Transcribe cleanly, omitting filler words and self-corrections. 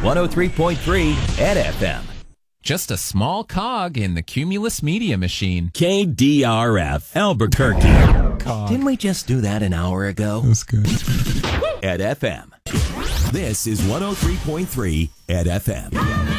103.3 at FM. Just a small cog in the Cumulus Media machine. KDRF, Albuquerque. Didn't we just do that an hour ago? That's good. At FM. This is 103.3 at FM.